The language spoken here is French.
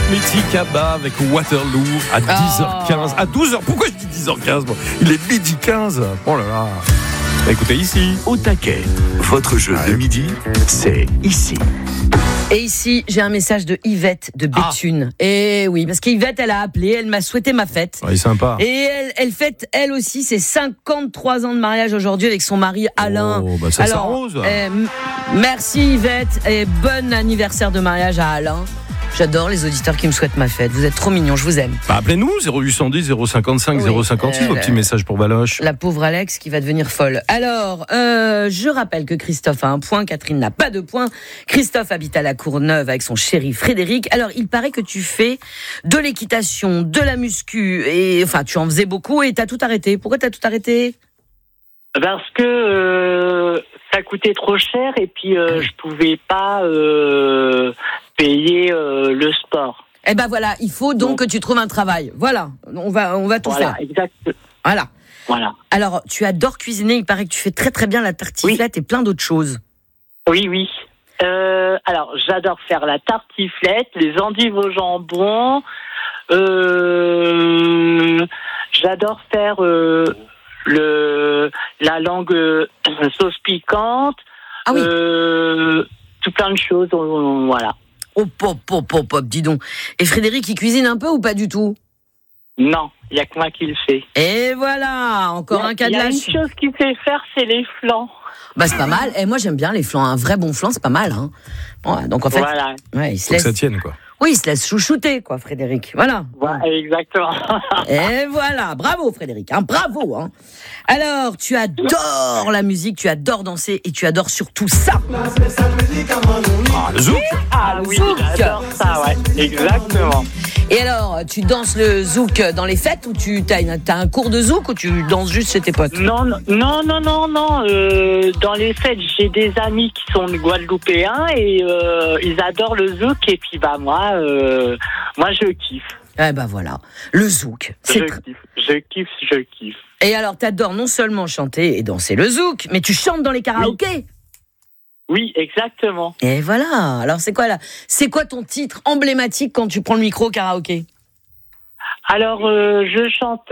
Mythique Abba avec Waterloo à 10h15. À 12h, pourquoi je dis 10h15 moi ? Il est midi 15. Oh là là. Écoutez ici. Au taquet, votre jeu de midi, c'est ici. Et ici, j'ai un message de Yvette de Béthune. Et oui, parce qu'Yvette, elle a appelé, elle m'a souhaité ma fête. Ouais, sympa. Et elle fête, elle aussi, ses 53 ans de mariage aujourd'hui avec son mari Alain. Oh, bah ça s'arrose. Merci Yvette et bon anniversaire de mariage à Alain. J'adore les auditeurs qui me souhaitent ma fête. Vous êtes trop mignons, je vous aime. Bah, appelez-nous 0810 055 058, vos petits messages pour Baloche. La pauvre Alex qui va devenir folle. Alors, je rappelle que Christophe a un point, Catherine n'a pas de point. Christophe habite à la Courneuve avec son chéri Frédéric. Alors, il paraît que tu fais de l'équitation, de la muscu, et enfin, tu en faisais beaucoup et t'as tout arrêté. Pourquoi t'as tout arrêté ? Parce que ça coûtait trop cher et puis je pouvais pas payer le sport. Eh ben voilà, il faut donc que tu trouves un travail. Voilà, on va tout faire. Exact. Voilà. Alors, tu adores cuisiner, il paraît que tu fais très très bien la tartiflette et plein d'autres choses. Oui. Alors, j'adore faire la tartiflette, les endives au jambon. J'adore faire la langue sauce piquante. Ah oui. Tout plein de choses, voilà. Oh, pop, dis donc. Et Frédéric, il cuisine un peu ou pas du tout ? Non, il n'y a que moi qui le fais. Et voilà, encore un cas de lâche. Il y a une chose qu'il sait faire, c'est les flancs. Bah c'est pas mal. Et moi j'aime bien les flancs. Un vrai bon flan, c'est pas mal. Hein. Bon, donc en fait, voilà. Ouais, il se Faut laisse. que ça tienne, quoi. Oui, il se laisse chouchouter, quoi, Frédéric. Voilà. Exactement. Et voilà, bravo Frédéric, hein, bravo. Hein. Alors, tu adores la musique, tu adores danser et tu adores surtout ça. Ah, le zouk. Oui, zouk. j'adore ça, ouais, exactement. Et alors, tu danses le zouk dans les fêtes ou t'as un cours de zouk ou tu danses juste chez tes potes ? Non. Dans les fêtes, j'ai des amis qui sont guadeloupéens et ils adorent le zouk et puis moi je kiffe. Eh ben voilà, le zouk. Je kiffe. Et alors, t'adores non seulement chanter et danser le zouk, mais tu chantes dans les karaokés. Oui, exactement. Et voilà. Alors, c'est quoi ton titre emblématique quand tu prends le micro au karaoké ? Alors, je chante